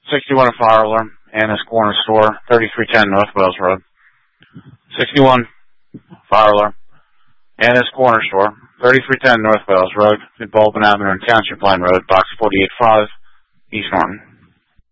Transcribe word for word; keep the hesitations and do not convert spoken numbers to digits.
sixty-one Fire Alarm, Anna's Corner Store, thirty-three ten North Wales Road. sixty-one Fire Alarm, Anna's Corner Store, thirty-three ten North Wales Road, Mid Baldwin Avenue and Township Line Road, Box forty-eight five, East Norton.